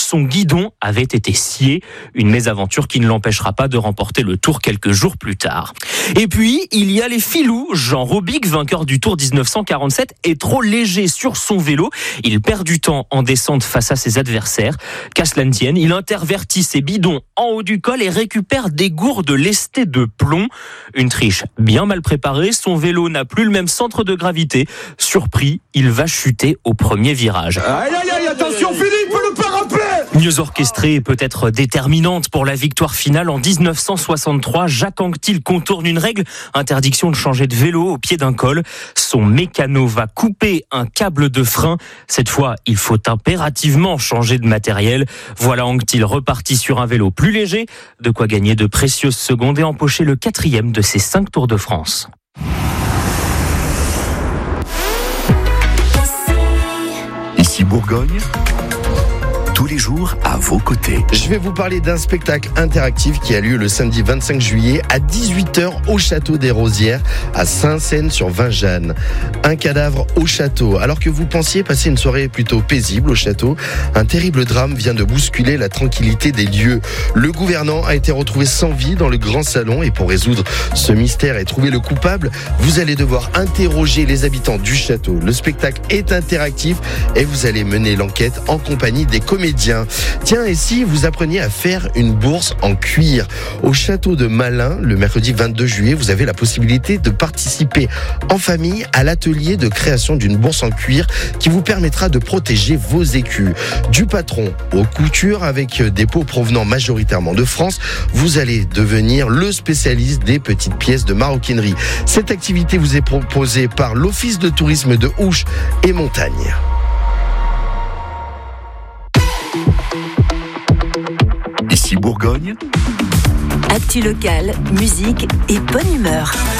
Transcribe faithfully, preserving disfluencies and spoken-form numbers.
son guidon avait été scié. Une mésaventure qui ne l'empêchera pas de remporter le Tour quelques jours plus tard. Et puis, il y a les filous. Jean Robic, vainqueur du Tour dix-neuf cent quarante-sept, est trop léger sur son vélo. Il perd du temps en descente face à ses adversaires. Qu'à cela ne tienne, il intervertit ses bidons en haut du col et récupère des gourdes lestées de plomb. Une triche bien mal préparée. Son vélo n'a plus le même centre de gravité. Surpris, il va chuter au premier virage. Aïe aïe aïe, attention Philippe, le parapluie! Mieux orchestrée et peut-être déterminante pour la victoire finale en dix-neuf cent soixante-trois, Jacques Anquetil contourne une règle, interdiction de changer de vélo au pied d'un col. Son mécano va couper un câble de frein. Cette fois, il faut impérativement changer de matériel. Voilà Anquetil reparti sur un vélo plus léger, de quoi gagner de précieuses secondes et empocher le quatrième de ses cinq Tours de France. Ici Bourgogne, tous les jours à vos côtés. Je vais vous parler d'un spectacle interactif qui a lieu le samedi vingt-cinq juillet à dix-huit heures au Château des Rosières à Saint-Seine-sur-Vingeanne. Un cadavre au château. Alors que vous pensiez passer une soirée plutôt paisible au château, un terrible drame vient de bousculer la tranquillité des lieux. Le gouvernant a été retrouvé sans vie dans le grand salon et pour résoudre ce mystère et trouver le coupable, vous allez devoir interroger les habitants du château. Le spectacle est interactif et vous allez mener l'enquête en compagnie des comédiens. Tiens, et si vous appreniez à faire une bourse en cuir? Au château de Malin, le mercredi vingt-deux juillet, vous avez la possibilité de participer en famille à l'atelier de création d'une bourse en cuir qui vous permettra de protéger vos écus. Du patron aux coutures avec des peaux provenant majoritairement de France, vous allez devenir le spécialiste des petites pièces de maroquinerie. Cette activité vous est proposée par l'Office de tourisme de Ouche et Montagne. Ici Bourgogne, actu locale, musique et bonne humeur.